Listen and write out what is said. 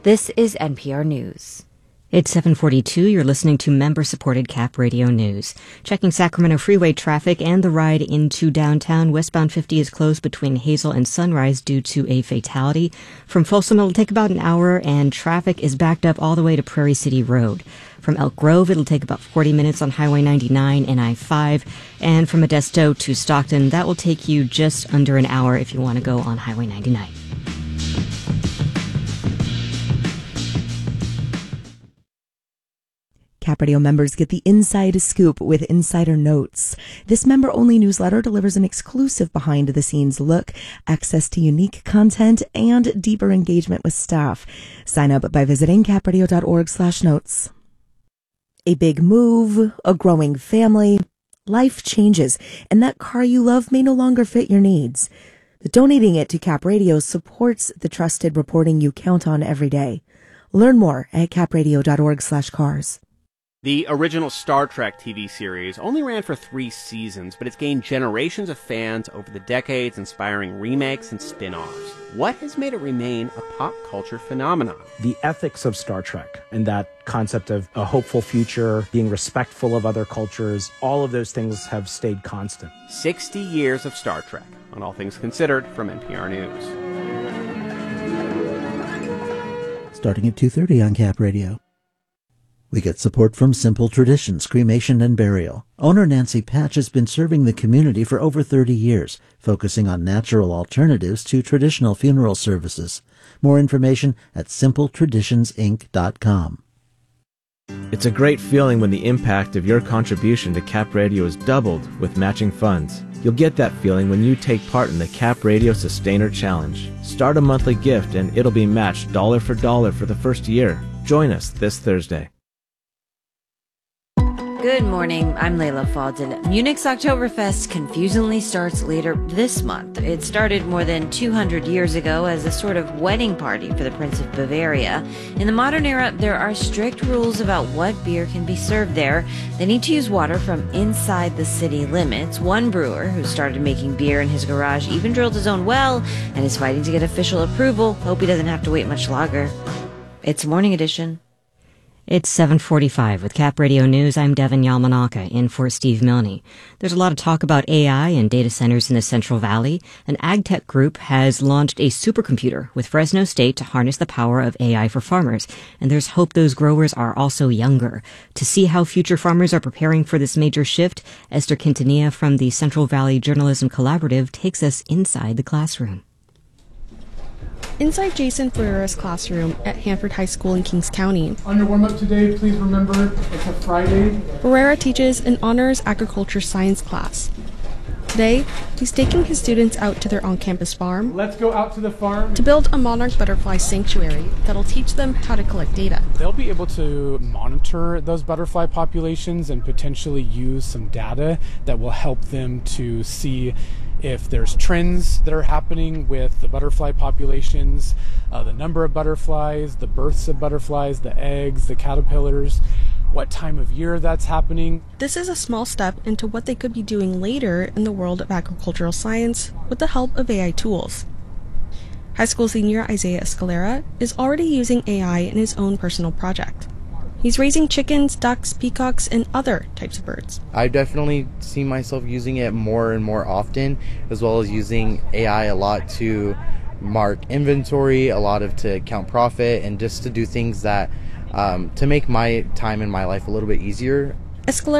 This is NPR News. It's 7:42. You're listening to member-supported Cap Radio News. Checking Sacramento freeway traffic and the ride into downtown. Westbound 50 is closed between Hazel and Sunrise due to a fatality. From Folsom, it'll take about an hour, and traffic is backed up all the way to Prairie City Road. From Elk Grove, it'll take about 40 minutes on Highway 99 and I-5. And from Modesto to Stockton, that will take you just under an hour if you want to go on Highway 99. Cap Radio members get the inside scoop with Insider Notes. This member-only newsletter delivers an exclusive behind-the-scenes look, access to unique content, and deeper engagement with staff. Sign up by visiting capradio.org/notes. A big move, a growing family, life changes, and that car you love may no longer fit your needs. Donating it to Cap Radio supports the trusted reporting you count on every day. Learn more at capradio.org/cars. The original Star Trek TV series only ran for 3 seasons, but it's gained generations of fans over the decades, inspiring remakes and spin-offs. What has made it remain a pop culture phenomenon? The ethics of Star Trek and that concept of a hopeful future, being respectful of other cultures, all of those things have stayed constant. 60 years of Star Trek, on All Things Considered, from NPR News. Starting at 2:30 on Cap Radio. We get support from Simple Traditions, Cremation and Burial. Owner Nancy Patch has been serving the community for over 30 years, focusing on natural alternatives to traditional funeral services. More information at simpletraditionsinc.com. It's a great feeling when the impact of your contribution to Cap Radio is doubled with matching funds. You'll get that feeling when you take part in the Cap Radio Sustainer Challenge. Start a monthly gift and it'll be matched dollar for dollar for the first year. Join us this Thursday. Good morning, I'm Layla Faldin. Munich's Oktoberfest confusingly starts later this month. It started more than 200 years ago as a sort of wedding party for the Prince of Bavaria. In the modern era, there are strict rules about what beer can be served there. They need to use water from inside the city limits. One brewer who started making beer in his garage even drilled his own well and is fighting to get official approval. Hope he doesn't have to wait much longer. It's Morning Edition. It's 7:45 with Cap Radio News. I'm Devin Yamanaka in for Steve Milne. There's a lot of talk about AI and data centers in the Central Valley. An ag tech group has launched a supercomputer with Fresno State to harness the power of AI for farmers. And there's hope those growers are also younger. To see how future farmers are preparing for this major shift, Esther Quintanilla from the Central Valley Journalism Collaborative takes us inside the classroom. Inside Jason Ferreira's classroom at Hanford High School in Kings County. On your warm-up today, please remember it's a Friday. Ferreira teaches an honors agriculture science class. Today, he's taking his students out to their on-campus farm. Let's go out to the farm to build a monarch butterfly sanctuary that'll teach them how to collect data. They'll be able to monitor those butterfly populations and potentially use some data that will help them to see if there's trends that are happening with the butterfly populations, the number of butterflies, the births of butterflies, the eggs, the caterpillars, what time of year that's happening. This is a small step into what they could be doing later in the world of agricultural science with the help of AI tools. High school senior Isaiah Escalera is already using AI in his own personal project. He's raising chickens, ducks, peacocks, and other types of birds. I definitely see myself using it more and more often, as well as using AI a lot to mark inventory, to count profit, and just to do things that to make my time in my life a little bit easier. Escalera